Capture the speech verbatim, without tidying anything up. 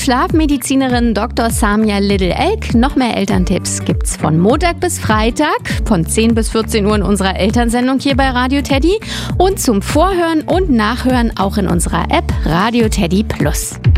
Schlafmedizinerin Doktor Samia Little-Elk. Noch mehr Elterntipps gibt's von Montag bis Freitag, von zehn bis vierzehn Uhr in unserer Elternsendung hier bei Radio Teddy und zum Vorhören und Nachhören auch in unserer App Radio Teddy Plus.